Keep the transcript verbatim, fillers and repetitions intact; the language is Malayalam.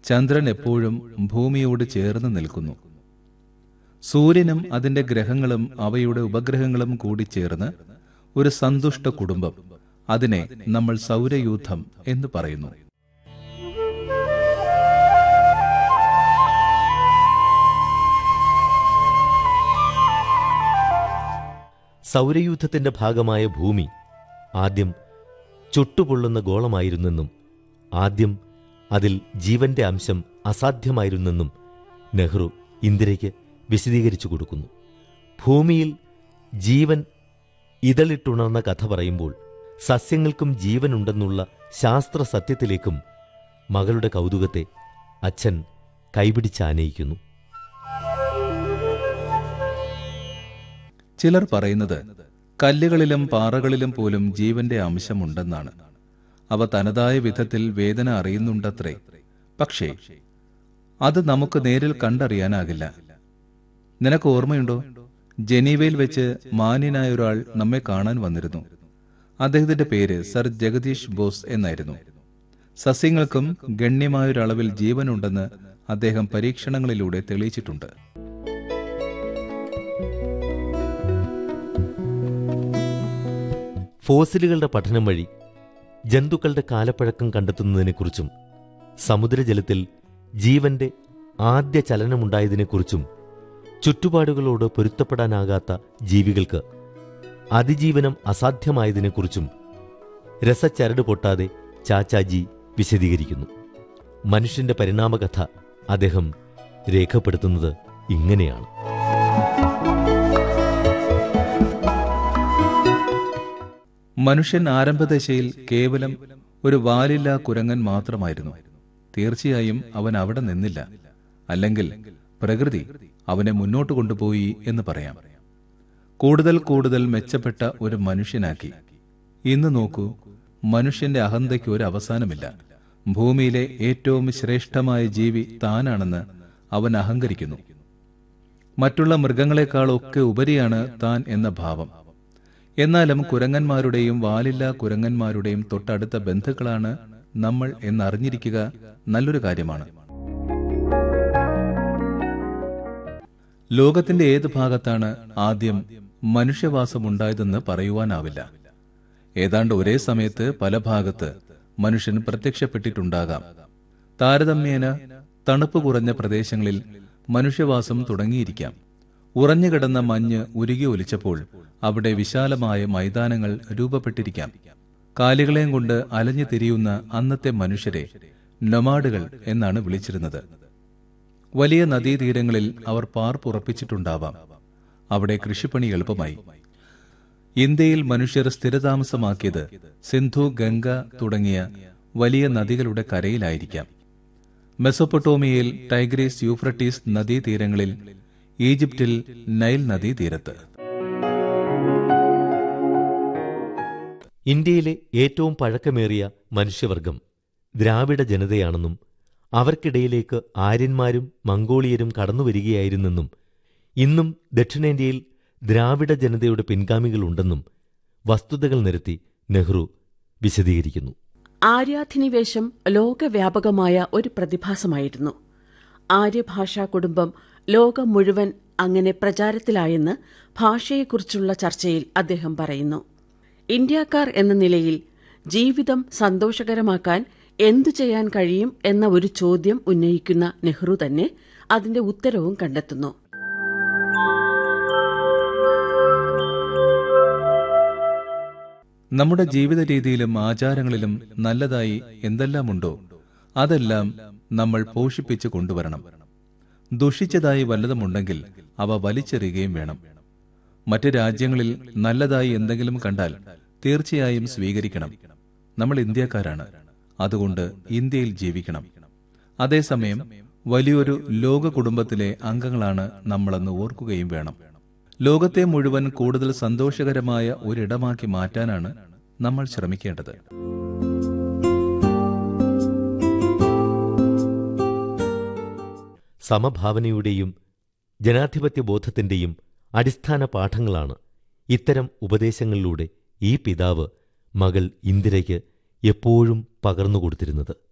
ചന്ദ്രൻ എപ്പോഴും ഭൂമിയോട് ചേർന്ന് നിൽക്കുന്നു. സൂര്യനും അതിന്റെ ഗ്രഹങ്ങളും അവയുടെ ഉപഗ്രഹങ്ങളും കൂടി ചേർന്ന് ഒരു സന്തുഷ്ട കുടുംബം. അതിനെ നമ്മൾ സൗരയൂഥം എന്ന് പറയുന്നു. സൗരയൂഥത്തിന്റെ ഭാഗമായ ഭൂമി ആദ്യം ചുട്ടുപൊള്ളുന്ന ഗോളമായിരുന്നെന്നും ആദ്യം അതിൽ ജീവന്റെ അംശം അസാധ്യമായിരുന്നെന്നും നെഹ്റു ഇന്ദിരയ്ക്ക് വിശദീകരിച്ചു കൊടുക്കുന്നു. ഭൂമിയിൽ ജീവൻ ഇതളിട്ടുണർന്ന കഥ പറയുമ്പോൾ സസ്യങ്ങൾക്കും ജീവനുണ്ടെന്നുള്ള ശാസ്ത്ര സത്യത്തിലേക്കും മകളുടെ കൗതുകത്തെ അച്ഛൻ കൈപിടിച്ചാനയിക്കുന്നു. ചിലർ പറയുന്നത് കല്ലുകളിലും പാറകളിലും പോലും ജീവന്റെ അംശമുണ്ടെന്നാണ്. അവ തനതായ വിധത്തിൽ വേദന അറിയുന്നുണ്ടത്രേ. പക്ഷേ അത് നമുക്ക് നേരിൽ കണ്ടറിയാനാകില്ല. നിനക്ക് ഓർമ്മയുണ്ടോ, ജനീവയിൽ വെച്ച് മാന്യനായ ഒരാൾ നമ്മെ കാണാൻ വന്നിരുന്നു. അദ്ദേഹത്തിന്റെ പേര് സർ ജഗദീഷ് ബോസ് എന്നായിരുന്നു. സസ്യങ്ങൾക്കും ഗണ്യമായൊരളവിൽ ജീവനുണ്ടെന്ന് അദ്ദേഹം പരീക്ഷണങ്ങളിലൂടെ തെളിയിച്ചിട്ടുണ്ട്. ഫോസിലുകളുടെ പഠനം വഴി ജന്തുക്കളുടെ കാലപ്പഴക്കം കണ്ടെത്തുന്നതിനെക്കുറിച്ചും സമുദ്രജലത്തിൽ ജീവന്റെ ആദ്യ ചലനമുണ്ടായതിനെക്കുറിച്ചും ചുറ്റുപാടുകളോട് പൊരുത്തപ്പെടാനാകാത്ത ജീവികൾക്ക് അതിജീവനം അസാധ്യമായതിനെക്കുറിച്ചും രസച്ചരട് പൊട്ടാതെ ചാച്ചാജി വിശദീകരിക്കുന്നു. മനുഷ്യന്റെ പരിണാമകഥ അദ്ദേഹം രേഖപ്പെടുത്തുന്നത് ഇങ്ങനെയാണ്. മനുഷ്യൻ ആരംഭദശയിൽ കേവലം ഒരു വാലില്ലാ കുരങ്ങൻ മാത്രമായിരുന്നു. തീർച്ചയായും അവൻ അവിടെ നിന്നില്ല. അല്ലെങ്കിൽ പ്രകൃതി അവനെ മുന്നോട്ട് കൊണ്ടുപോയി എന്ന് പറയാം. കൂടുതൽ കൂടുതൽ മെച്ചപ്പെട്ട ഒരു മനുഷ്യനാക്കി. ഇന്ന് നോക്കൂ, മനുഷ്യന്റെ അഹന്തയ്ക്ക് ഒരു അവസാനമില്ല. ഭൂമിയിലെ ഏറ്റവും ശ്രേഷ്ഠമായ ജീവി താനാണെന്ന് അവൻ അഹങ്കരിക്കുന്നു. മറ്റുള്ള മൃഗങ്ങളെക്കാളൊക്കെ ഉപരിയാണ് താൻ എന്ന ഭാവം. എന്നാലും കുരങ്ങന്മാരുടെയും വാലില്ലാ കുരങ്ങന്മാരുടെയും തൊട്ടടുത്ത ബന്ധുക്കളാണ് നമ്മൾ എന്നറിഞ്ഞിരിക്കുക നല്ലൊരു കാര്യമാണ്. ലോകത്തിന്റെ ഏത് ഭാഗത്താണ് ആദ്യം മനുഷ്യവാസമുണ്ടായതെന്ന് പറയുവാനാവില്ല. ഏതാണ്ട് ഒരേ സമയത്ത് പല ഭാഗത്ത് മനുഷ്യൻ പ്രത്യക്ഷപ്പെട്ടിട്ടുണ്ടാകാം. താരതമ്യേന തണുപ്പ് കുറഞ്ഞ പ്രദേശങ്ങളിൽ മനുഷ്യവാസം തുടങ്ങിയിരിക്കാം. ഉറഞ്ഞുകിടന്ന മഞ്ഞ് ഉരുകി ഒലിച്ചപ്പോൾ അവിടെ വിശാലമായ മൈതാനങ്ങൾ രൂപപ്പെട്ടിരിക്കാം. കാലികളെയും കൊണ്ട് അലഞ്ഞു തിരിയുന്ന അന്നത്തെ മനുഷ്യരെ നൊമാഡുകൾ എന്നാണ് വിളിച്ചിരുന്നത്. വലിയ നദീതീരങ്ങളിൽ അവർ പാർപ്പുറപ്പിച്ചിട്ടുണ്ടാവാം. അവിടെ കൃഷിപ്പണി എളുപ്പമായി. ഇന്ത്യയിൽ മനുഷ്യർ സ്ഥിരതാമസമാക്കിയത് സിന്ധു, ഗംഗ തുടങ്ങിയ വലിയ നദികളുടെ കരയിലായിരിക്കാം. മെസൊപ്പൊട്ടോമിയയിൽ ടൈഗ്രീസ്, യൂഫ്രട്ടീസ് നദീതീരങ്ങളിൽ, ഈജിപ്തിൽ നൈൽ നദീതീരത്ത്. ഇന്ത്യയിലെ ഏറ്റവും പഴക്കമേറിയ മനുഷ്യവർഗം ദ്രാവിഡ ജനതയാണെന്നും അവർക്കിടയിലേക്ക് ആര്യന്മാരും മംഗോളിയരും കടന്നുവരികയായിരുന്നെന്നും ഇന്നും ദക്ഷിണേന്ത്യയിൽ ദ്രാവിഡ ജനതയുടെ പിൻഗാമികളുണ്ടെന്നും വസ്തുതകൾ നിരത്തി നെഹ്റു വിശദീകരിക്കുന്നു. ആര്യാധിനിവേശം ലോകവ്യാപകമായ ഒരു പ്രതിഭാസമായിരുന്നു. ആര്യഭാഷാ കുടുംബം ലോകം മുഴുവൻ അങ്ങനെ പ്രചാരത്തിലായെന്ന് ഭാഷയെക്കുറിച്ചുള്ള ചർച്ചയിൽ അദ്ദേഹം പറയുന്നു. ഇന്ത്യക്കാർ എന്ന നിലയിൽ ജീവിതം സന്തോഷകരമാക്കാൻ എന്തു ചെയ്യാൻ കഴിയും എന്ന ഒരു ചോദ്യം ഉന്നയിക്കുന്ന നെഹ്റു തന്നെ അതിന്റെ ഉത്തരവും കണ്ടെത്തുന്നു. നമ്മുടെ ജീവിത രീതിയിലും ആചാരങ്ങളിലും നല്ലതായി എന്തെല്ലാമുണ്ടോ അതെല്ലാം നമ്മൾ പോഷിപ്പിച്ചു കൊണ്ടുവരണം. ദുഷിച്ചതായി വല്ലതുമുണ്ടെങ്കിൽ അവ വലിച്ചെറിയുകയും വേണം. മറ്റ് രാജ്യങ്ങളിൽ നല്ലതായി എന്തെങ്കിലും കണ്ടാൽ തീർച്ചയായും സ്വീകരിക്കണം. നമ്മൾ ഇന്ത്യക്കാരാണ്, അതുകൊണ്ട് ഇന്ത്യയിൽ ജീവിക്കണം. അതേസമയം വലിയൊരു ലോക കുടുംബത്തിലെ അംഗങ്ങളാണ് നമ്മളെന്ന് ഓർക്കുകയും വേണം. ലോകത്തെ മുഴുവൻ കൂടുതൽ സന്തോഷകരമായ ഒരിടമാക്കി മാറ്റാനാണ് നമ്മൾ ശ്രമിക്കേണ്ടത്. സമഭാവനയുടെയും ജനാധിപത്യ ബോധത്തിന്റെയും അടിസ്ഥാന പാഠങ്ങളാണ് ഇത്തരം ഉപദേശങ്ങളിലൂടെ ഈ പിതാവ് മകൾ ഇന്ദിരയ്ക്ക് എപ്പോഴും പകർന്നുകൊടുത്തിരുന്നത്.